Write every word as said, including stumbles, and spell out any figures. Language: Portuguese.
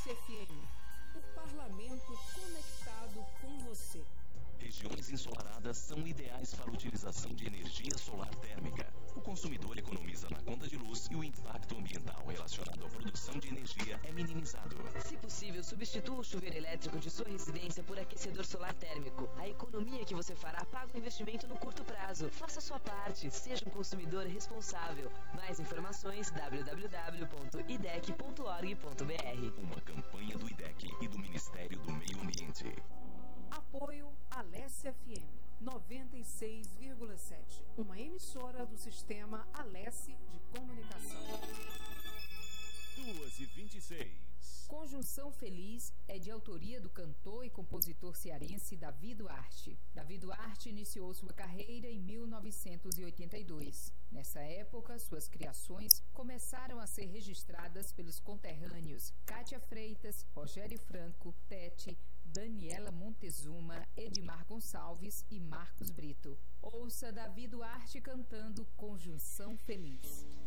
Alesse F M, o parlamento conectado com você. Regiões ensolaradas são ideais para a utilização de energia solar térmica. O consumidor economiza na conta de luz e o impacto ambiental relacionado à produção de energia é minimizado. Se possível, substitua o chuveiro elétrico de sua residência por aquecedor solar térmico. A economia que você fará paga o investimento no curto prazo. Faça a sua parte, seja um consumidor responsável. Mais informações w w w ponto i d e c ponto org ponto b r. Uma campanha do I D E C e do Ministério do Meio Ambiente. Apoio Alesse F M noventa e seis vírgula sete, uma emissora do sistema Alesse de comunicação. duas e vinte e seis. Conjunção Feliz é de autoria do cantor e compositor cearense Davi Duarte. Davi Duarte iniciou sua carreira em mil novecentos e oitenta e dois. Nessa época, suas criações começaram a ser registradas pelos conterrâneos Cátia Freitas, Rogério Franco, Tete, Daniela Montezuma, Edmar Gonçalves e Marcos Brito. Ouça Davi Duarte cantando Conjunção Feliz.